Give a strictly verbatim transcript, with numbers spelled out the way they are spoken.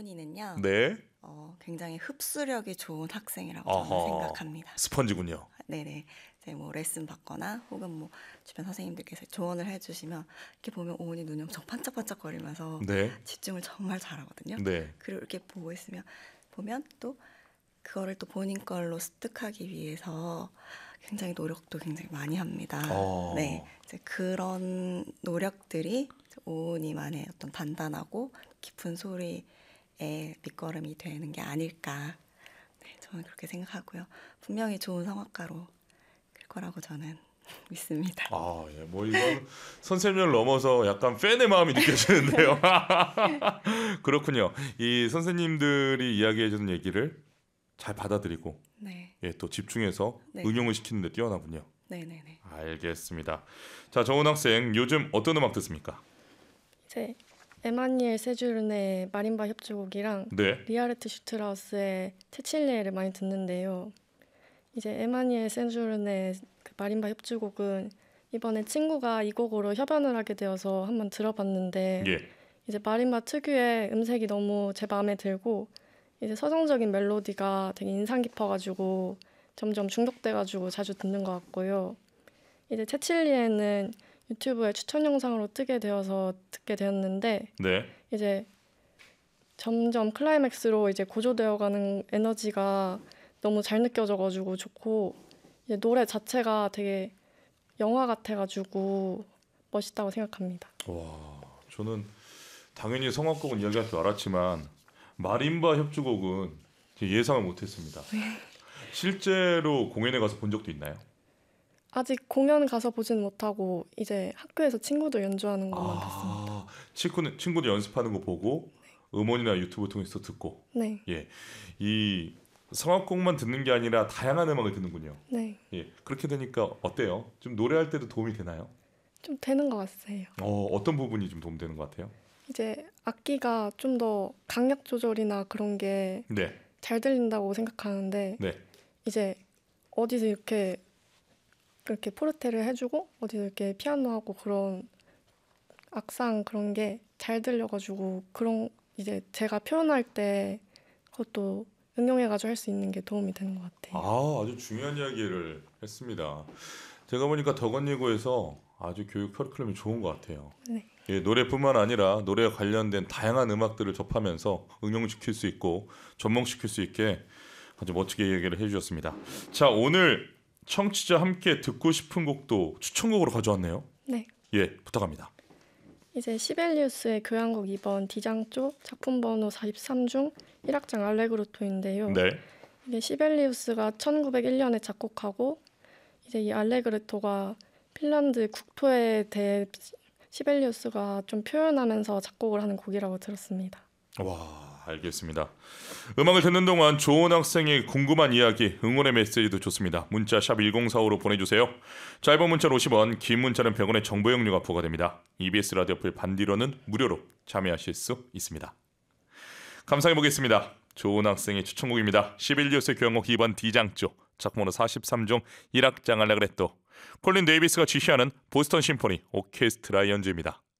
오은이는요, 네. 어, 굉장히 흡수력이 좋은 학생이라고 저는 어허. 생각합니다. 스펀지군요. 네네. 이제 뭐 레슨 받거나 혹은 뭐 주변 선생님들께서 조언을 해주시면 이렇게 보면 오은이 눈이 엄청 반짝반짝거리면서 네. 집중을 정말 잘하거든요. 네. 그리고 이렇게 보고 있으면 보면 또 그거를 또 본인 걸로 습득하기 위해서 굉장히 노력도 굉장히 많이 합니다. 어. 네, 이제 그런 노력들이 오은이만의 어떤 단단하고 깊은 소리의 밑거름이 되는 게 아닐까. 네, 저는 그렇게 생각하고요. 분명히 좋은 성악가로 될 거라고 저는 믿습니다. 아, 예. 뭐 이건 선생님을 넘어서 약간 팬의 마음이 느껴지는데요. 그렇군요. 이 선생님들이 이야기해주는 얘기를 잘 받아들이고 네, 예, 또 집중해서 네. 응용을 시키는 데 뛰어나군요. 네네네. 알겠습니다. 자, 정은 학생 요즘 어떤 음악 듣습니까? 이제 에마니엘 세주른의 마림바 협주곡이랑 네. 리아르트 슈트라우스의 체칠리에를 많이 듣는데요. 이제 에마니엘 세주른의 그 마림바 협주곡은 이번에 친구가 이 곡으로 협연을 하게 되어서 한번 들어봤는데 예. 이제 마림바 특유의 음색이 너무 제 마음에 들고 이제 서정적인 멜로디가 되게 인상 깊어가지고 점점 중독돼가지고 자주 듣는 것 같고요. 이제 체칠리에는 유튜브에 추천 영상으로 뜨게 되어서 듣게 되었는데 네. 이제 점점 클라이맥스로 이제 고조되어가는 에너지가 너무 잘 느껴져가지고 좋고 이제 노래 자체가 되게 영화 같아가지고 멋있다고 생각합니다. 와, 저는 당연히 성악곡은 이야기할 줄 알았지만 마림바 협주곡은 예상을 못했습니다. 실제로 공연에 가서 본 적도 있나요? 아직 공연 가서 보지는 못하고 이제 학교에서 친구들 연주하는 것만 봤습니다. 아, 친구는 친구들 연습하는 거 보고 음원이나 유튜브 통해서 듣고 네, 예, 이 성악곡만 듣는 게 아니라 다양한 음악을 듣는군요. 네, 예, 그렇게 되니까 어때요? 좀 노래할 때도 도움이 되나요? 좀 되는 것 같아요. 어, 어떤 부분이 좀 도움되는 것 같아요? 이제 악기가 좀 더 강약 조절이나 그런 게 잘 네, 들린다고 생각하는데 네, 이제 어디서 이렇게 그렇게 포르테를 해주고 어디서 이렇게 피아노하고 그런 악상 그런 게 잘 들려가지고 그런 이제 제가 표현할 때 그것도 응용해가지고 할 수 있는 게 도움이 되는 것 같아요. 아, 아주 중요한 이야기를 했습니다. 제가 보니까 덕원예고에서 아주 교육 커리큘럼이 좋은 것 같아요. 네, 예, 노래뿐만 아니라 노래와 관련된 다양한 음악들을 접하면서 응용시킬 수 있고 접목시킬 수 있게 아주 멋지게 얘기를 해주셨습니다. 자, 오늘 청취자 함께 듣고 싶은 곡도 추천곡으로 가져왔네요. 네. 예, 부탁합니다. 이제 시벨리우스의 교향곡 이 번 D장조 작품 번호 사십삼 중 일 악장 알레그로토인데요. 네, 이게 시벨리우스가 천구백일 년에 작곡하고 이제 이 알레그레토가 핀란드 국토에 대해 시벨리우스가 좀 표현하면서 작곡을 하는 곡이라고 들었습니다. 와, 알겠습니다. 음악을 듣는 동안 좋은 학생의 궁금한 이야기, 응원의 메시지도 좋습니다. 문자 샵 일공사오로 보내주세요. 짧은 문자는 오십 원, 긴 문자는 백 원의 정보 이용료가 부과됩니다. 이비에스 라디오 어플 반디로는 무료로 참여하실 수 있습니다. 감상해보겠습니다. 좋은 학생의 추천곡입니다. 시벨리우스 교향곡 이 번 D장조 작품번호 사십삼 중 일 악장 알레그레토 콜린 데이비스가 지휘하는 보스턴 심포니 오케스트라 연주입니다.